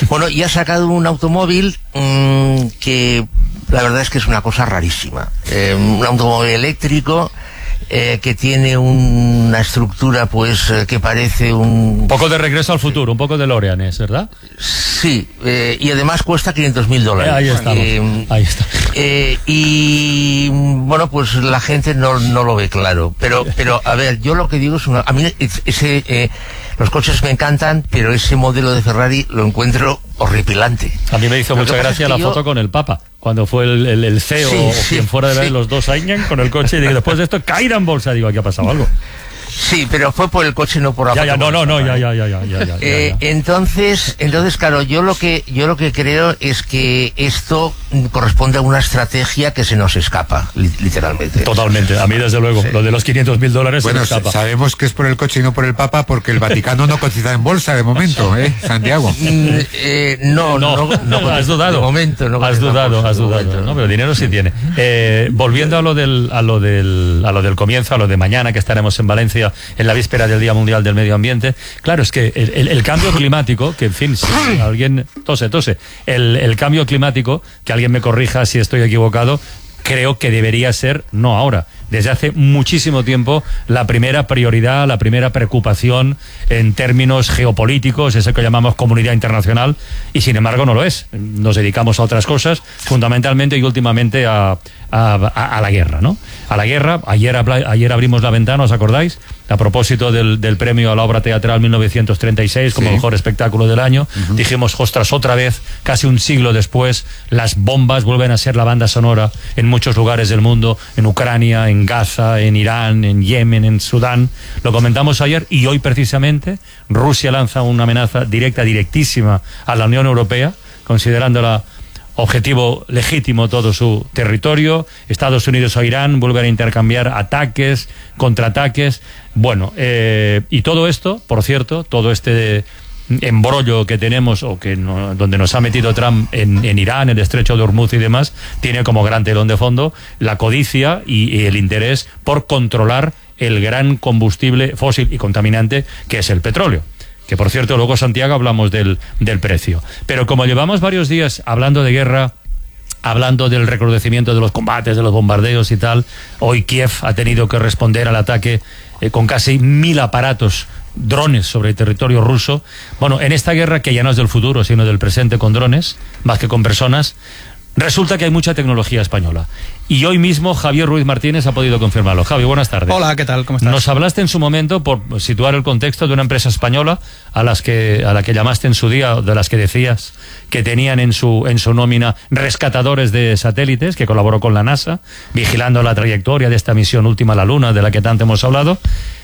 Bueno, y ha sacado un automóvil que la verdad es que es una cosa rarísima. Un automóvil eléctrico que tiene una estructura pues que parece un poco de Regreso al Futuro, un poco de DeLorean, ¿es verdad? Sí, y además cuesta $500,000. Ahí estamos, ahí está. Y bueno, pues la gente no lo ve claro, pero a ver, yo lo que digo es a mí los coches me encantan, pero ese modelo de Ferrari lo encuentro horripilante. A mí me hizo mucha gracia la foto con el Papa, cuando fue el CEO o quien fuera de ver los dos Aignan con el coche, y después de esto caída en bolsa. Digo, aquí ha pasado algo. Sí, pero fue por el coche, no por la foto. Entonces, claro, yo lo que creo es que esto corresponde a una estrategia que se nos escapa, literalmente. Totalmente, a mí desde luego, lo de los $500,000 se me escapa. Sabemos que es por el coche y no por el Papa, porque el Vaticano no cotiza en bolsa de momento, Santiago. No, has dudado. De momento, no. Has dudado, ¿no? Pero dinero sí tiene. Volviendo a lo del comienzo, a lo de mañana, que estaremos en Valencia, en la víspera del Día Mundial del Medio Ambiente. Claro, es que el cambio climático, que en fin, si alguien tose, el cambio climático, que alguien me corrija si estoy equivocado, creo que debería ser, no ahora, desde hace muchísimo tiempo, la primera prioridad, la primera preocupación en términos geopolíticos, eso que llamamos comunidad internacional, y sin embargo no lo es. Nos dedicamos a otras cosas, fundamentalmente y últimamente a la guerra, ¿no? A la guerra. Ayer abrimos la ventana, ¿os acordáis? A propósito del premio a la obra teatral 1936 como mejor espectáculo del año. Dijimos, ostras, otra vez, casi un siglo después, las bombas vuelven a ser la banda sonora en muchos lugares del mundo, en Ucrania, en Gaza, en Irán, en Yemen, en Sudán. Lo comentamos ayer, y hoy precisamente Rusia lanza una amenaza directísima a la Unión Europea, considerándola objetivo legítimo todo su territorio. Estados Unidos o Irán vuelven a intercambiar ataques, contraataques. Bueno, y todo esto, por cierto, todo este embrollo que tenemos, donde nos ha metido Trump en Irán, el estrecho de Hormuz y demás, tiene como gran telón de fondo la codicia y el interés por controlar el gran combustible fósil y contaminante que es el petróleo. Que por cierto, luego, Santiago, hablamos del precio. Pero como llevamos varios días hablando de guerra, hablando del recrudecimiento de los combates, de los bombardeos y tal, hoy Kiev ha tenido que responder al ataque con casi 1.000 aparatos, drones sobre el territorio ruso. Bueno, en esta guerra, que ya no es del futuro, sino del presente con drones, más que con personas, resulta que hay mucha tecnología española. Y hoy mismo Javier Ruiz Martínez ha podido confirmarlo. Javi, buenas tardes. Hola, ¿qué tal? ¿Cómo estás? Nos hablaste en su momento, por situar el contexto, de una empresa española a la que llamaste en su día, de las que decías que tenían en su nómina rescatadores de satélites, que colaboró con la NASA, vigilando la trayectoria de esta misión última a la Luna, de la que tanto hemos hablado.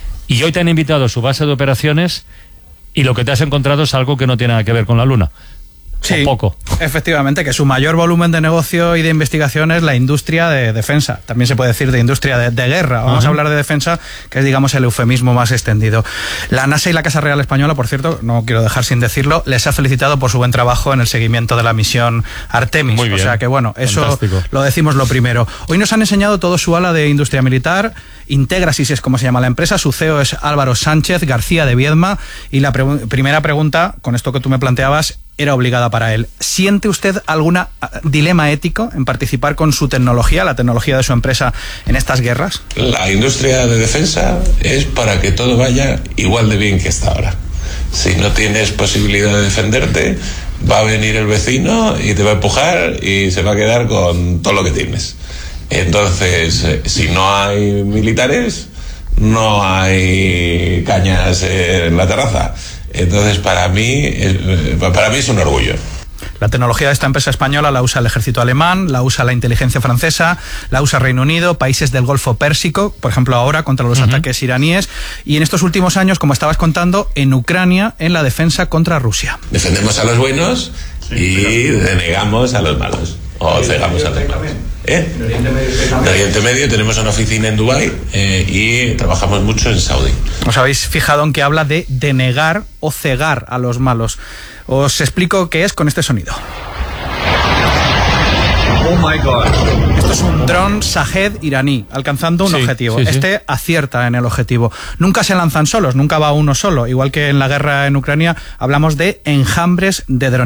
Y hoy te han invitado a su base de operaciones, y lo que te has encontrado es algo que no tiene nada que ver con la Luna. Sí, poco. Efectivamente, que su mayor volumen de negocio y de investigación es la industria de defensa. También se puede decir de industria de guerra. Vamos a hablar de defensa, que es, digamos, el eufemismo más extendido. La NASA y la Casa Real Española, por cierto, no quiero dejar sin decirlo, les ha felicitado por su buen trabajo en el seguimiento de la misión Artemis. Muy bien. O sea que, bueno, eso fantástico. Lo decimos lo primero. Hoy nos han enseñado todo su ala de industria militar. Integrasis es como se llama la empresa. Su CEO es Álvaro Sánchez García de Viedma. Y la primera pregunta, con esto que tú me planteabas, era obligada para él. ¿Siente usted algún dilema ético en participar con su tecnología, la tecnología de su empresa, en estas guerras? La industria de defensa es para que todo vaya igual de bien que hasta ahora. Si no tienes posibilidad de defenderte, va a venir el vecino y te va a empujar y se va a quedar con todo lo que tienes. Entonces, si no hay militares, no hay cañas en la terraza. Entonces, para mí es un orgullo. La tecnología de esta empresa española la usa el ejército alemán, la usa la inteligencia francesa, la usa Reino Unido, países del Golfo Pérsico, por ejemplo ahora contra los ataques iraníes, y en estos últimos años, como estabas contando, en Ucrania, en la defensa contra Rusia. Defendemos a los buenos y denegamos a los malos, o cegamos a los malos. En Oriente Medio tenemos una oficina en Dubái y trabajamos mucho en Saudi. Os habéis fijado en que habla de denegar o cegar a los malos. Os explico qué es con este sonido. Oh my God. Esto es un dron Shahed iraní, alcanzando un objetivo. Este acierta en el objetivo. Nunca se lanzan solos, nunca va uno solo. Igual que en la guerra en Ucrania, hablamos de enjambres de drones.